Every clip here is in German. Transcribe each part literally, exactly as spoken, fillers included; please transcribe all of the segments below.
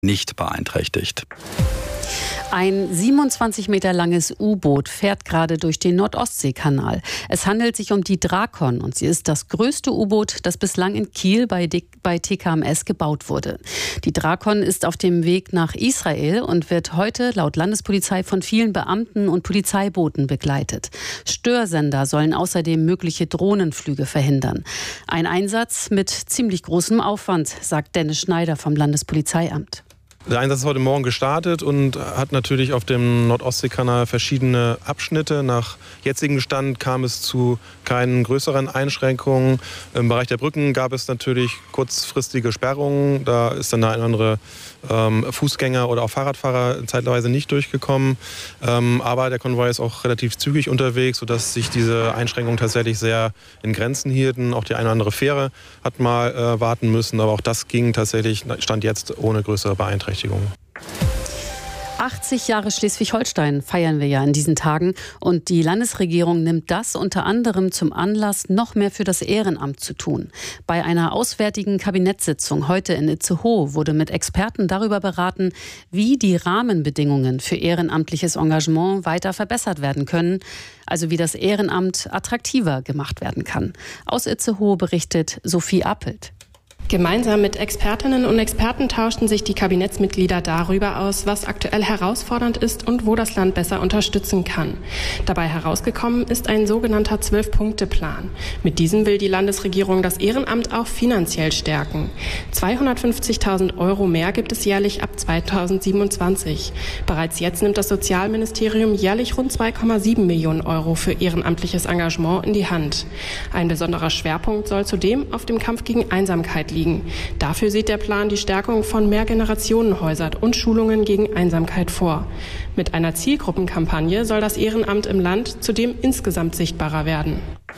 nicht beeinträchtigt. Ein siebenundzwanzig Meter langes U-Boot fährt gerade durch den Nordostseekanal. Es handelt sich um die Drakon und sie ist das größte U-Boot, das bislang in Kiel bei, bei T K M S gebaut wurde. Die Drakon ist auf dem Weg nach Israel und wird heute laut Landespolizei von vielen Beamten und Polizeibooten begleitet. Störsender sollen außerdem mögliche Drohnenflüge verhindern. Ein Einsatz mit ziemlich großem Aufwand, sagt Dennis Schneider vom Landespolizeiamt. Der Einsatz ist heute Morgen gestartet und hat natürlich auf dem Nordostseekanal verschiedene Abschnitte. Nach jetzigem Stand kam es zu keinen größeren Einschränkungen. Im Bereich der Brücken gab es natürlich kurzfristige Sperrungen. Da ist dann der eine oder andere ähm, Fußgänger oder auch Fahrradfahrer zeitweise nicht durchgekommen. Ähm, aber der Konvoi ist auch relativ zügig unterwegs, sodass sich diese Einschränkungen tatsächlich sehr in Grenzen hielten. Auch die eine oder andere Fähre hat mal äh, warten müssen, aber auch das ging tatsächlich, stand jetzt ohne größere Beeinträchtigungen. achtzig Jahre Schleswig-Holstein feiern wir ja in diesen Tagen und die Landesregierung nimmt das unter anderem zum Anlass, noch mehr für das Ehrenamt zu tun. Bei einer auswärtigen Kabinettssitzung heute in Itzehoe wurde mit Experten darüber beraten, wie die Rahmenbedingungen für ehrenamtliches Engagement weiter verbessert werden können, also wie das Ehrenamt attraktiver gemacht werden kann. Aus Itzehoe berichtet Sophie Appelt. Gemeinsam mit Expertinnen und Experten tauschten sich die Kabinettsmitglieder darüber aus, was aktuell herausfordernd ist und wo das Land besser unterstützen kann. Dabei herausgekommen ist ein sogenannter Zwölf-Punkte-Plan. Mit diesem will die Landesregierung das Ehrenamt auch finanziell stärken. zweihundertfünfzigtausend Euro mehr gibt es jährlich ab zweitausendsiebenundzwanzig. Bereits jetzt nimmt das Sozialministerium jährlich rund zwei Komma sieben Millionen Euro für ehrenamtliches Engagement in die Hand. Ein besonderer Schwerpunkt soll zudem auf dem Kampf gegen Einsamkeit liegen. Dafür sieht der Plan die Stärkung von Mehrgenerationenhäusern und Schulungen gegen Einsamkeit vor. Mit einer Zielgruppenkampagne soll das Ehrenamt im Land zudem insgesamt sichtbarer werden.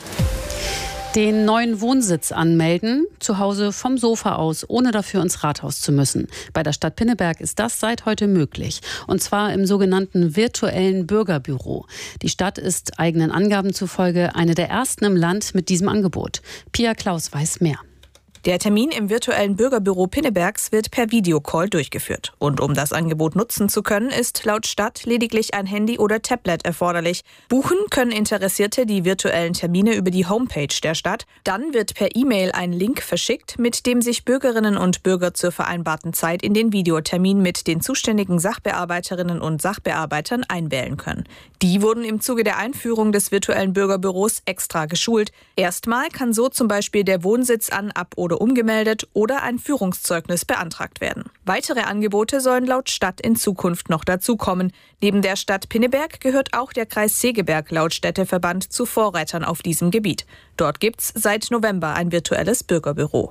Den neuen Wohnsitz anmelden, zu Hause vom Sofa aus, ohne dafür ins Rathaus zu müssen. Bei der Stadt Pinneberg ist das seit heute möglich. Und zwar im sogenannten virtuellen Bürgerbüro. Die Stadt ist eigenen Angaben zufolge eine der ersten im Land mit diesem Angebot. Pia Klaus weiß mehr. Der Termin im virtuellen Bürgerbüro Pinnebergs wird per Videocall durchgeführt. Und um das Angebot nutzen zu können, ist laut Stadt lediglich ein Handy oder Tablet erforderlich. Buchen können Interessierte die virtuellen Termine über die Homepage der Stadt. Dann wird per E-Mail ein Link verschickt, mit dem sich Bürgerinnen und Bürger zur vereinbarten Zeit in den Videotermin mit den zuständigen Sachbearbeiterinnen und Sachbearbeitern einwählen können. Die wurden im Zuge der Einführung des virtuellen Bürgerbüros extra geschult. Erstmal kann so zum Beispiel der Wohnsitz an, ab oder umgemeldet oder ein Führungszeugnis beantragt werden. Weitere Angebote sollen laut Stadt in Zukunft noch dazukommen. Neben der Stadt Pinneberg gehört auch der Kreis Segeberg laut Städteverband zu Vorreitern auf diesem Gebiet. Dort gibt's seit November ein virtuelles Bürgerbüro.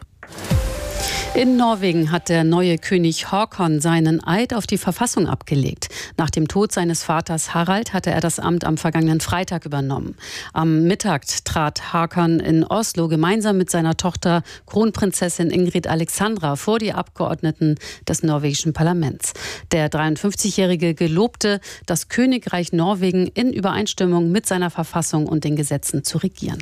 In Norwegen hat der neue König Håkon seinen Eid auf die Verfassung abgelegt. Nach dem Tod seines Vaters Harald hatte er das Amt am vergangenen Freitag übernommen. Am Mittag trat Håkon in Oslo gemeinsam mit seiner Tochter Kronprinzessin Ingrid Alexandra vor die Abgeordneten des norwegischen Parlaments. Der dreiundfünfzigjährige gelobte, das Königreich Norwegen in Übereinstimmung mit seiner Verfassung und den Gesetzen zu regieren.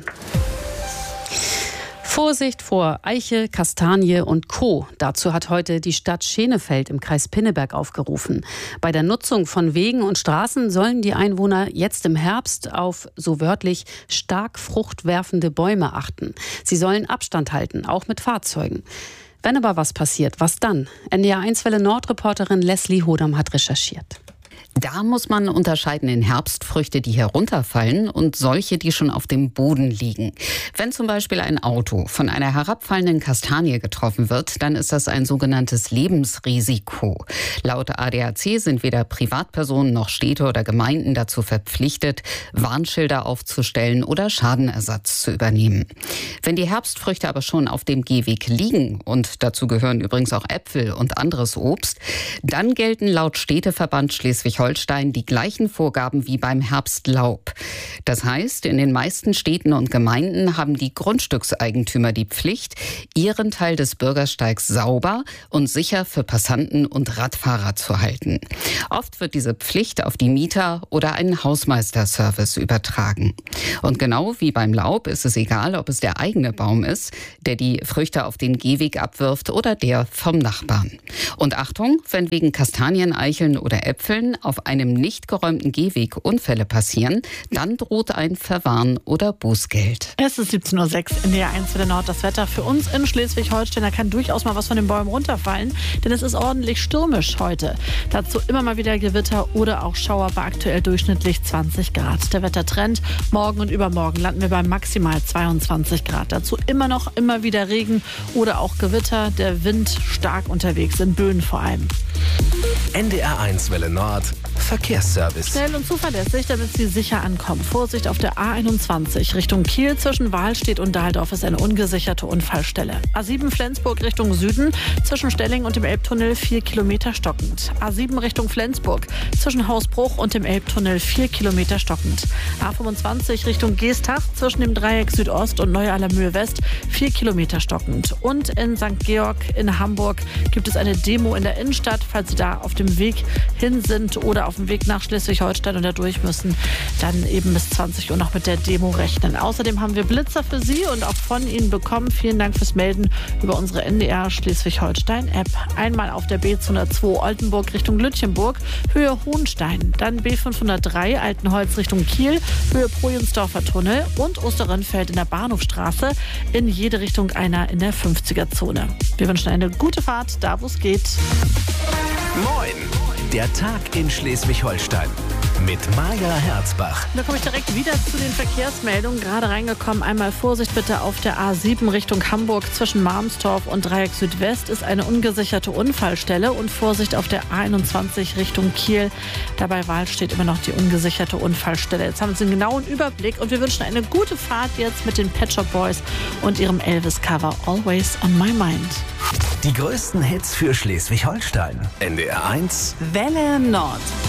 Vorsicht vor Eiche, Kastanie und Co. Dazu hat heute die Stadt Schenefeld im Kreis Pinneberg aufgerufen. Bei der Nutzung von Wegen und Straßen sollen die Einwohner jetzt im Herbst auf, so wörtlich, stark fruchtwerfende Bäume achten. Sie sollen Abstand halten, auch mit Fahrzeugen. Wenn aber was passiert, was dann? N D R eins Welle Nord-Reporterin Leslie Hodam hat recherchiert. Da muss man unterscheiden in Herbstfrüchte, die herunterfallen und solche, die schon auf dem Boden liegen. Wenn zum Beispiel ein Auto von einer herabfallenden Kastanie getroffen wird, dann ist das ein sogenanntes Lebensrisiko. Laut A D A C sind weder Privatpersonen noch Städte oder Gemeinden dazu verpflichtet, Warnschilder aufzustellen oder Schadenersatz zu übernehmen. Wenn die Herbstfrüchte aber schon auf dem Gehweg liegen, und dazu gehören übrigens auch Äpfel und anderes Obst, dann gelten laut Städteverband Schleswig Schleswig-Holstein die gleichen Vorgaben wie beim Herbstlaub. Das heißt, in den meisten Städten und Gemeinden haben die Grundstückseigentümer die Pflicht, ihren Teil des Bürgersteigs sauber und sicher für Passanten und Radfahrer zu halten. Oft wird diese Pflicht auf die Mieter oder einen Hausmeisterservice übertragen. Und genau wie beim Laub ist es egal, ob es der eigene Baum ist, der die Früchte auf den Gehweg abwirft oder der vom Nachbarn. Und Achtung, wenn wegen Kastanien, Eicheln oder Äpfeln auf einem nicht geräumten Gehweg Unfälle passieren, dann droht ein Verwarn oder Bußgeld. Es ist siebzehn Uhr sechs in der eins für der Nord. Das Wetter für uns in Schleswig-Holstein, da kann durchaus mal was von den Bäumen runterfallen, denn es ist ordentlich stürmisch heute. Dazu immer mal wieder Gewitter oder auch Schauer bei aktuell durchschnittlich zwanzig Grad. Der Wettertrend, morgen und übermorgen landen wir bei maximal zweiundzwanzig Grad. Dazu immer noch immer wieder Regen oder auch Gewitter, der Wind stark unterwegs, in Böen vor allem. N D R eins Welle Nord, Verkehrsservice. Schnell und zuverlässig, damit Sie sicher ankommen. Vorsicht auf der A einundzwanzig Richtung Kiel zwischen Wahlstedt und Dahldorf ist eine ungesicherte Unfallstelle. A sieben Flensburg Richtung Süden zwischen Stelling und dem Elbtunnel vier Kilometer stockend. A sieben Richtung Flensburg zwischen Hausbruch und dem Elbtunnel vier Kilometer stockend. A fünfundzwanzig Richtung Geestach zwischen dem Dreieck Südost und Neu-Allermühe West vier Kilometer stockend. Und in Sankt Georg in Hamburg gibt es eine Demo in der Innenstadt. Falls Sie da auf dem Weg hin sind oder auf dem Weg nach Schleswig-Holstein und da durch müssen, dann eben bis zwanzig Uhr noch mit der Demo rechnen. Außerdem haben wir Blitzer für Sie und auch von Ihnen bekommen. Vielen Dank fürs Melden über unsere N D R Schleswig-Holstein-App. Einmal auf der B zweihundertzwei Oldenburg Richtung Lütjenburg, Höhe Hohenstein. Dann B fünfhundertdrei Altenholz Richtung Kiel, Höhe Projensdorfer Tunnel und Osterrönfeld in der Bahnhofstraße. In jede Richtung einer in der fünfziger-Zone. Wir wünschen eine gute Fahrt, da wo es geht. Moin! Der Tag in Schleswig-Holstein mit Maja Herzbach. Da komme ich direkt wieder zu den Verkehrsmeldungen. Gerade reingekommen. Einmal Vorsicht bitte auf der A sieben Richtung Hamburg zwischen Marmstorf und Dreieck Südwest ist eine ungesicherte Unfallstelle. Und Vorsicht auf der A einundzwanzig Richtung Kiel. Dabei Wahl steht immer noch die ungesicherte Unfallstelle. Jetzt haben Sie einen genauen Überblick und wir wünschen eine gute Fahrt jetzt mit den Pet Shop Boys und ihrem Elvis-Cover Always on My Mind. Die größten Hits für Schleswig-Holstein. N D R eins Welle Nord.